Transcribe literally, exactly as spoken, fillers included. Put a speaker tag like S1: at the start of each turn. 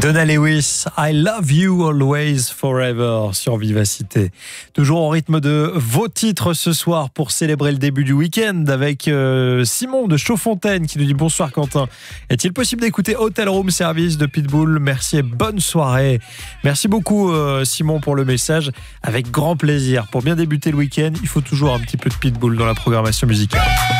S1: Donna Lewis, I love you always forever sur Vivacité. Toujours au rythme de vos titres ce soir pour célébrer le début du week-end avec euh, Simon de Chaudfontaine qui nous dit bonsoir Quentin. Est-il possible d'écouter Hotel Room Service de Pitbull? Merci et bonne soirée. Merci beaucoup euh, Simon pour le message. Avec grand plaisir. Pour bien débuter le week-end, il faut toujours un petit peu de Pitbull dans la programmation musicale.